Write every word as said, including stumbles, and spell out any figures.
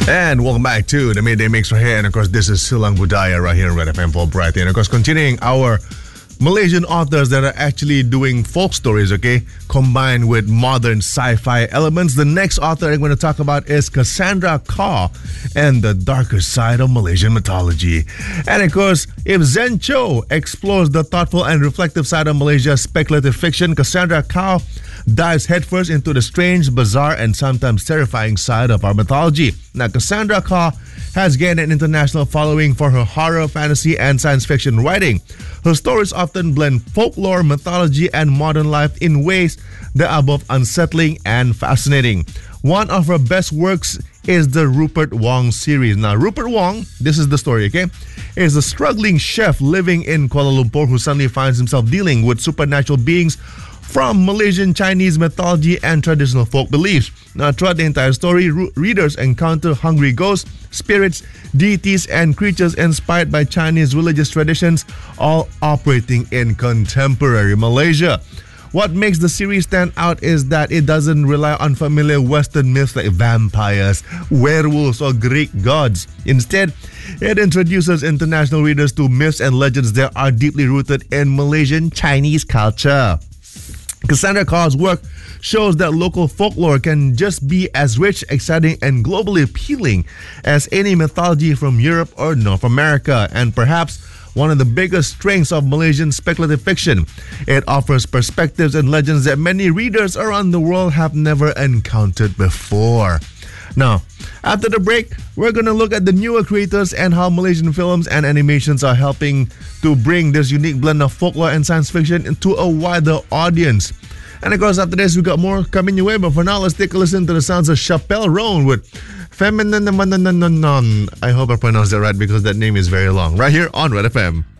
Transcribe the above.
And welcome back to the Midday Mix right here. And of course, this is Silang Budaya right here on Red F M for Brighton. And of course, continuing our Malaysian authors that are actually doing folk stories, okay, combined with modern sci-fi elements. The next author I'm going to talk about is Cassandra Khaw and the darker side of Malaysian mythology. And of course, if Zen Cho explores the thoughtful and reflective side of Malaysia's speculative fiction, Cassandra Khaw dives headfirst into the strange, bizarre, and sometimes terrifying side of our mythology. Now, Cassandra Khaw has gained an international following for her horror, fantasy, and science fiction writing. Her stories often blend folklore, mythology, and modern life in ways that are both unsettling and fascinating. One of her best works is the Rupert Wong series. Now, Rupert Wong, this is the story, okay, is a struggling chef living in Kuala Lumpur who suddenly finds himself dealing with supernatural beings from Malaysian Chinese mythology and traditional folk beliefs. Now, throughout the entire story, re- readers encounter hungry ghosts, spirits, deities, and creatures inspired by Chinese religious traditions, all operating in contemporary Malaysia. What makes the series stand out is that it doesn't rely on familiar Western myths like vampires, werewolves, or Greek gods. Instead, it introduces international readers to myths and legends that are deeply rooted in Malaysian Chinese culture. Cassandra Khaw's work shows that local folklore can just be as rich, exciting, and globally appealing as any mythology from Europe or North America. And perhaps one of the biggest strengths of Malaysian speculative fiction, it offers perspectives and legends that many readers around the world have never encountered before. Now, after the break, we're going to look at the newer creators and how Malaysian films and animations are helping to bring this unique blend of folklore and science fiction into a wider audience. And of course, after this, we got more coming your way. But for now, let's take a listen to the sounds of Chappelle Roan with Feminine. I hope I pronounced that right because that name is very long. Right here on Red F M.